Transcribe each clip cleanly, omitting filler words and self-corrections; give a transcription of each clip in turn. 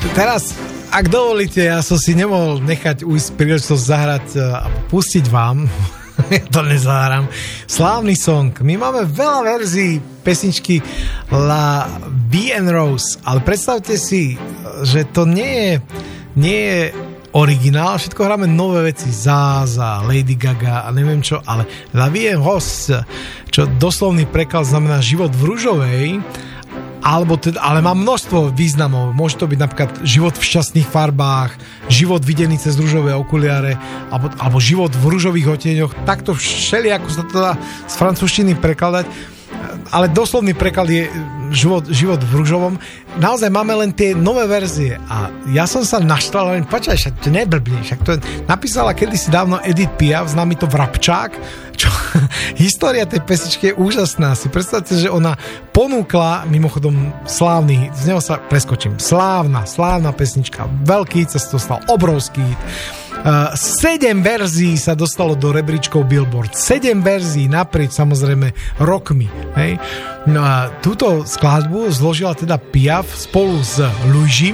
teraz, ak dovolíte, ja som si nemohol nechať ujsť príležitosť zahrať a pustiť vám, ja to nezahrám, slávny song. My máme veľa verzií pesničky La Vie en Rose, ale predstavte si, že to nie je originál, všetko hráme nové veci, Zaza, Lady Gaga a neviem čo, ale La Vie en Rose, čo doslovný preklad znamená život v ružovej, ale má množstvo významov. Môže to byť napríklad život v šťastných farbách, život videný cez ružové okuliare, alebo život v ružových odtieňoch. Takto všelijako sa to dá z francúzštiny prekladať. Ale doslovný preklad je život v ružovom. Naozaj máme len tie nové verzie a ja som sa naštval, len počkaj, však to neblbni, však to napísala kedysi dávno Edith Piaf, známy to Vrabčák, čo história tej pesničky je úžasná. Si predstavte, že ona ponúkla, mimochodom slávny, z neho sa preskočím, slávna pesnička, veľký hit, sa to stal obrovský hit. 7 verzií sa dostalo do rebríčkov Billboard. 7 verzií naprieč samozrejme rokmi. Hej? No a túto skladbu zložila teda Piaf spolu s Louis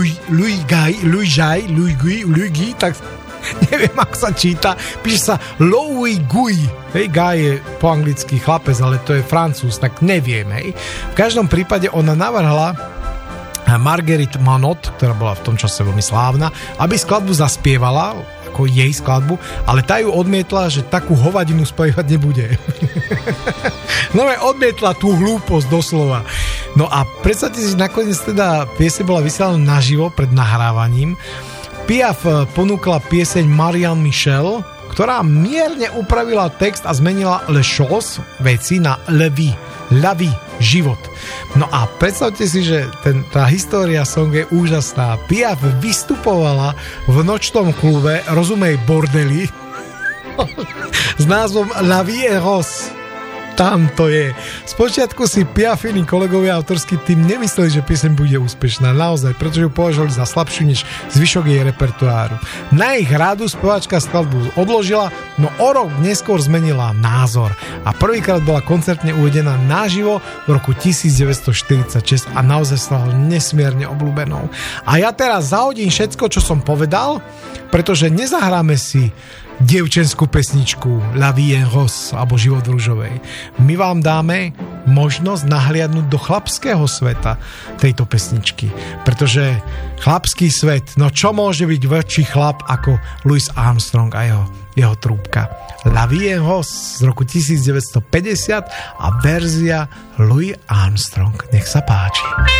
Guy, tak neviem, ako sa číta. Píše sa Louis Guy. Hej, Guy je po anglicky chlapec, ale to je Francúz, tak neviem. Hej? V každom prípade ona navrhla Marguerite Manot, ktorá bola v tom čase veľmi slávna, aby skladbu zaspievala, ako jej skladbu, ale tá ju odmietla, že takú hovadinu spievať nebude. No odmietla tú hlúposť doslova. No a predstavte si, nakoniec teda pieseň bola vysielaná naživo pred nahrávaním. Piaf ponúkla pieseň Marianne Michel, ktorá mierne upravila text a zmenila le chose, veci, na la vie, život. No a predstavte si, že tá história song je úžasná. Piaf vystupovala v nočnom klube, rozumej bordeli, s názvom La Vie en Rose. Tam to je. Spočiatku si Piafini kolegovia autorský tým nemysleli, že pieseň bude úspešná. Naozaj, pretože ju považovali za slabšiu než zvyšok jej repertoáru. Na ich rádu speváčka skladbu odložila, no o rok neskôr zmenila názor a prvýkrát bola koncertne uvedená naživo v roku 1946 a naozaj stala nesmierne obľúbenou. A ja teraz zahodím všetko, čo som povedal, pretože nezahráme si dievčenskú pesničku La Vie en Rose alebo Život v ružovej. My vám dáme možnosť nahliadnúť do chlapského sveta tejto pesničky, pretože chlapský svet, no čo môže byť väčší chlap ako Louis Armstrong a jeho trúbka. La Vie en Rose z roku 1950 a verzia Louis Armstrong. Nech sa páči.